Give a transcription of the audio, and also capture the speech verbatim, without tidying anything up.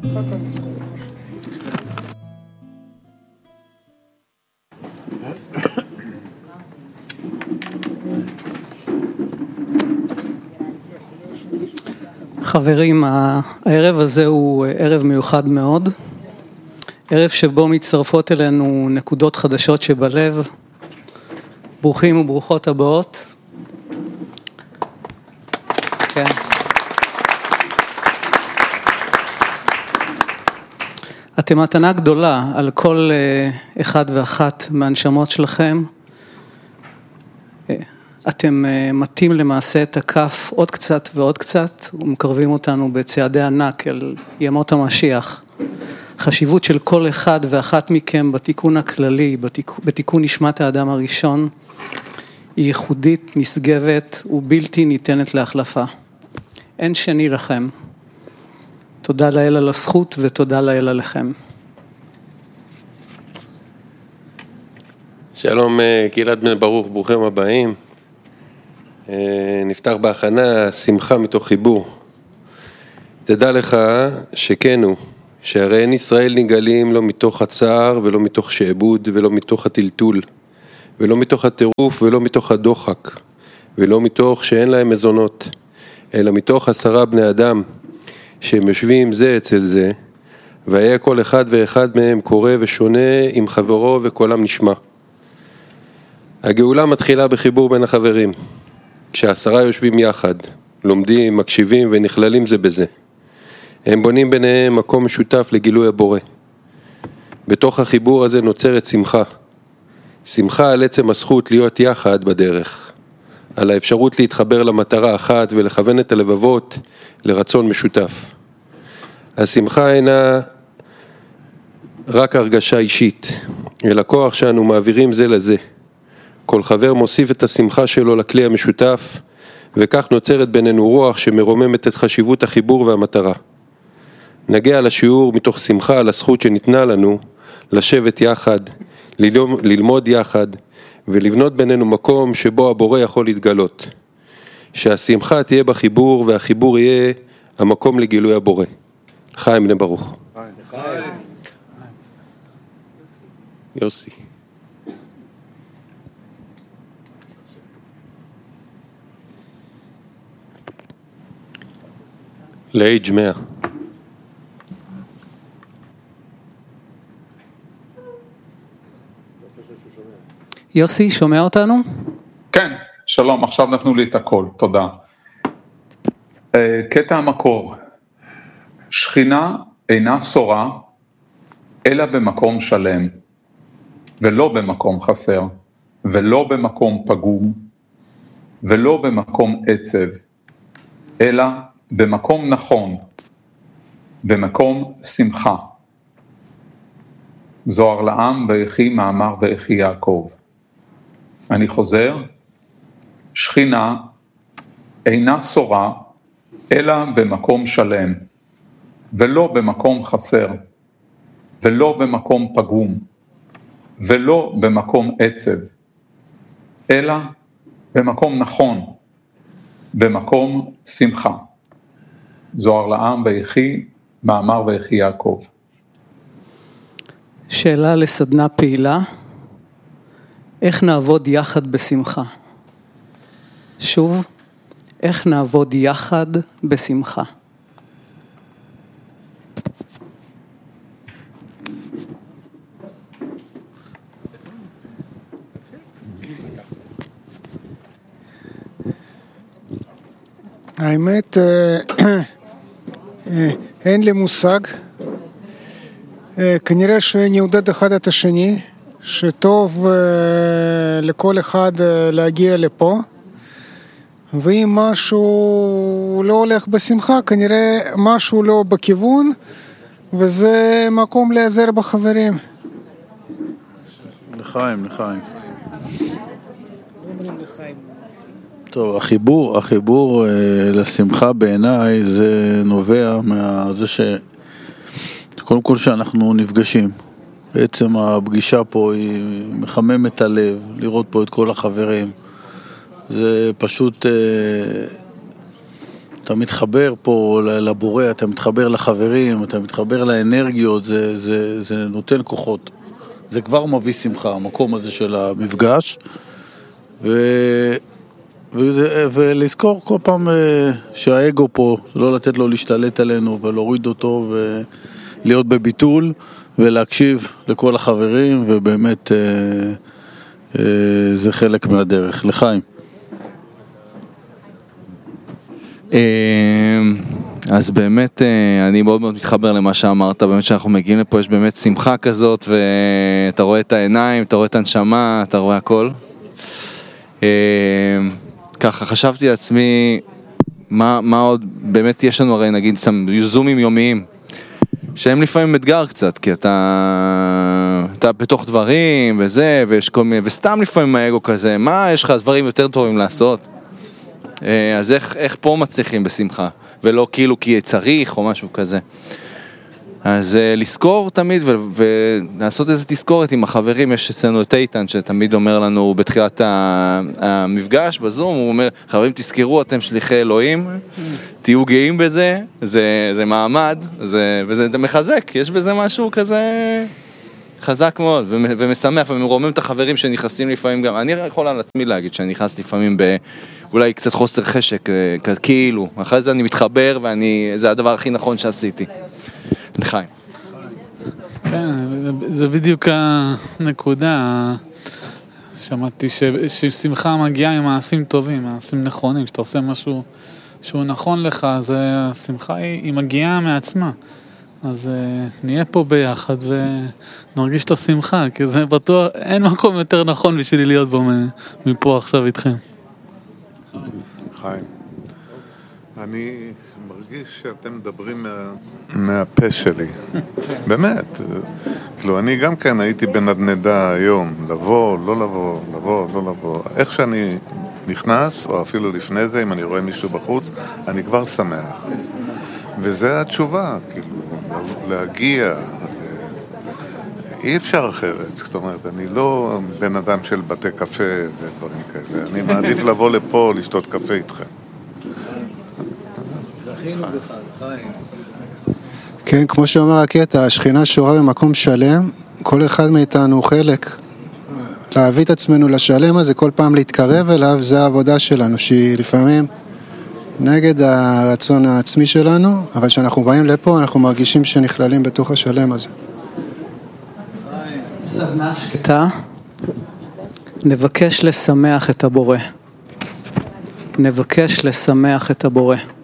חברים, הערב הזה הוא ערב מיוחד מאוד, ערב שבו מצטרפות אלינו נקודות חדשות שבלב. ברוכים וברוכות הבאות. כן. אתם מתנה גדולה על כל אחד ואחת מהנשמות שלכם. אתם מתים למעשה את הכף עוד קצת ועוד קצת, ומקרבים אותנו בצעדי ענק אל ימות המשיח. חשיבות של כל אחד ואחת מכם בתיקון הכללי, בתיק, בתיקון נשמת האדם הראשון, היא ייחודית, נשגבת ובלתי ניתנת להחלפה. אין שני לכם. תודה לאל על הזכות ותודה לאל עליכם. שלום קהילת בני ברוך, ברוכים הבאים. נפתח בהכנה שמחה מתוך חיבור. תדע לך שכן הוא, שהרי אין ישראל נגלים לא מתוך הצער ולא מתוך שעבוד ולא מתוך הטלטול ולא מתוך הטירוף ולא מתוך הדוחק ולא מתוך שאין להם מזונות, אלא מתוך עשרה בני אדם שהם יושבים זה אצל זה, והיה כל אחד ואחד מהם קורא ושונה עם חברו וקולם נשמע. הגאולה מתחילה בחיבור בין החברים, כשעשרה יושבים יחד, לומדים, מקשיבים ונכללים זה בזה. הם בונים ביניהם מקום משותף לגילוי הבורא. בתוך החיבור הזה נוצרת שמחה. שמחה על עצם הזכות להיות יחד בדרך. על האפשרות להתחבר למטרה אחת ולכוון את הלבבות לרצון משותף. השמחה אינה רק הרגשה אישית, אלא כוח שאנו מעבירים זה לזה. כל חבר מוסיף את השמחה שלו לכלי המשותף, וכך נוצרת בינינו רוח שמרוממת את חשיבות החיבור והמטרה. נגיע לשיעור מתוך שמחה על הזכות שניתנה לנו לשבת יחד, ללמוד יחד, ולבנות בינינו מקום שבו הבורא יכול להתגלות. שהשמחה תהיה בחיבור, והחיבור יהיה המקום לגילוי הבורא. חיים בני ברוך. חיים. יוסי. לאייג' מאה. יוסי, שומע אותנו? כן, שלום, עכשיו נתנו לי את הכל, תודה. קטע המקור, שכינה אינה שורה, אלא במקום שלם, ולא במקום חסר, ולא במקום פגום, ולא במקום עצב, אלא במקום נכון, במקום שמחה. זוהר לעם ויחי מאמר ויחי יעקב. אני חוזר, שכינה אינה שורה, אלא במקום שלם, ולא במקום חסר, ולא במקום פגום, ולא במקום עצב, אלא במקום נכון, במקום שמחה. זוהר לעם ויחי מאמר ויחי יעקב. שאלה לסדנה פעילה, איך נעבוד יחד בשמחה? שוב, איך נעבוד יחד בשמחה? האמת, אין לי מושג. כנראה שנעודד אחד את השני, שטוב לכל אחד להגיע לפה, ואם משהו לא הולך בשמחה, כנראה משהו לא בכיוון, וזה מקום להיעזר בחברים. לחיים, לחיים. טוב, החיבור, החיבור לשמחה בעיניי זה נובע מזה ש... קודם כל שאנחנו נפגשים. בעצם הפגישה פה היא מחממת הלב, לראות פה את כל החברים. זה פשוט אתה מתחבר פה לבורא, אתה מתחבר לחברים, אתה מתחבר לאנרגיות, זה, זה, זה נותן כוחות. זה כבר מביא שמחה, המקום הזה של המפגש. ו... וזה, ולזכור כל פעם שהאגו פה, לא לתת לו להשתלט עלינו ולהוריד אותו ולהיות בביטול ולהקשיב לכל החברים, ובאמת זה חלק מהדרך. לחיים. אז באמת אני מאוד מאוד מתחבר למה שאמרת, באמת שאנחנו מגיעים לפה, יש באמת שמחה כזאת, ואתה רואה את העיניים, אתה רואה את הנשמה, אתה רואה הכל. ככה חשבתי לעצמי, מה, מה עוד, באמת יש לנו הרי נגיד זומים יומיים, שהם לפעמים אתגר קצת, כי אתה, אתה בתוך דברים וזה, ויש כל מיני, וסתם לפעמים האגו כזה, מה, יש לך דברים יותר טובים לעשות? אז איך, איך פה מצליחים בשמחה, ולא כאילו כי צריך או משהו כזה. אז לזכור תמיד ולעשות איזה תזכורת עם החברים. יש אצלנו את איתן שתמיד אומר לנו בתחילת המפגש בזום, הוא אומר, חברים תזכרו, אתם שליחי אלוהים, תהיו גאים בזה, זה, זה מעמד, זה, וזה מחזק, יש בזה משהו כזה חזק מאוד ומשמח ומרומם את החברים שנכנסים לפעמים גם. אני יכול על עצמי להגיד שאני נכנס לפעמים באולי קצת חוסר חשק, כאילו, אחרי זה אני מתחבר וזה הדבר הכי נכון שעשיתי. לחיים. כן, זה בדיוק הנקודה. שמעתי ששמחה מגיעה עם מעשים טובים, מעשים נכונים. כשאתה עושה משהו שהוא נכון לך, אז השמחה היא מגיעה מעצמה. אז נהיה פה ביחד ונרגיש את השמחה, כי זה בטוח, אין מקום יותר נכון בשבילי להיות בו מפה עכשיו איתכם. חיים, אני מרגיש שאתם מדברים מה, מהפה שלי, באמת. כאילו, אני גם כן הייתי בנדנדה היום, לבוא, לא לבוא, לבוא, לא לבוא. איך שאני נכנס, או אפילו לפני זה, אם אני רואה מישהו בחוץ, אני כבר שמח. וזה התשובה, כאילו, להגיע, אי אפשר אחרת. זאת אומרת, אני לא בן אדם של בתי קפה ודברים כאלה. אני מעדיף לבוא לפה, לשתות קפה איתכם. כן, כמו שאומר הקטע, השכינה שורה במקום שלם, כל אחד מאיתנו הוא חלק. להביא את עצמנו לשלם הזה, כל פעם להתקרב אליו, זה העבודה שלנו, שהיא לפעמים נגד הרצון העצמי שלנו, אבל כשאנחנו באים לפה, אנחנו מרגישים שנכללים בתוך השלם הזה. סדנה שקטה, נבקש לשמח את הבורא. נבקש לשמח את הבורא.